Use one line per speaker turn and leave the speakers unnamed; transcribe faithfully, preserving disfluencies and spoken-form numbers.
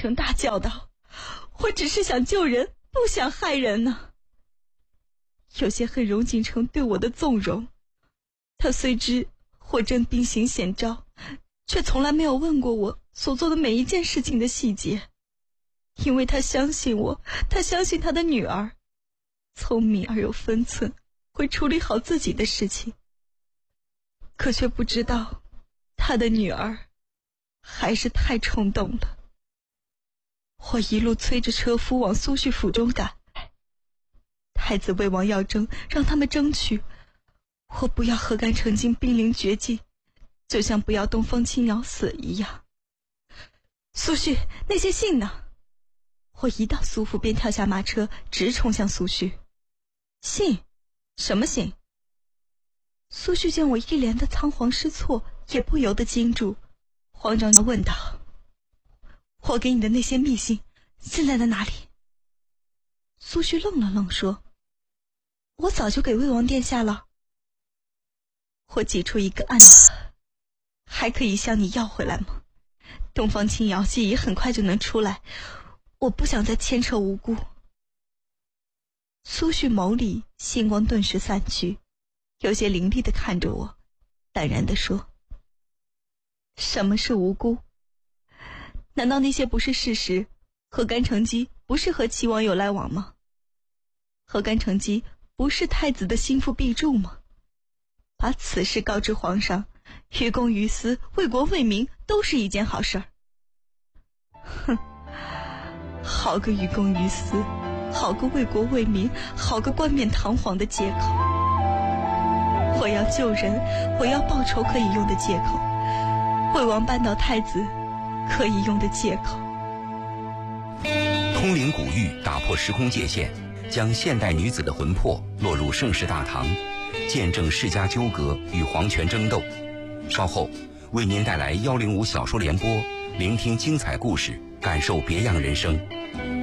城大叫道：我只是想救人，不想害人呢。有些恨荣锦城对我的纵容，他虽知我正兵行险招，却从来没有问过我所做的每一件事情的细节，因为他相信我，他相信他的女儿聪明而有分寸，会处理好自己的事情。可却不知道他的女儿还是太冲动了。我一路催着车夫往苏胥府中赶，太子魏王要争，让他们争取。我不要何干成精濒临绝境，就像不要东方青鸟死一样。苏胥，那些信呢？我一到苏府便跳下马车，直冲向苏胥。信？什么信？苏胥见我一脸的仓皇失措，也不由得惊住，慌张地问道：我给你的那些密信现在在哪里？苏胥愣了愣说：我早就给魏王殿下了。我挤出一个暗子：还可以向你要回来吗？东方青瑶记忆很快就能出来，我不想再牵扯无辜。苏胥眸里星光顿时散去，有些凌厉地看着我，淡然地说：什么是无辜？难道那些不是事实？何干成机不是和齐王有来往吗？何干成机不是太子的心腹必助吗？把此事告知皇上，于公于私，为国为民，都是一件好事儿。哼，好个于公于私，好个为国为民，好个冠冕堂皇的借口。我要救人，我要报仇可以用的借口，魏王扳倒太子可以用的借口。
通灵古玉打破时空界限，将现代女子的魂魄落入盛世大唐，见证世家纠葛与皇权争斗。稍后为您带来幺零五小说联播，聆听精彩故事，感受别样人生。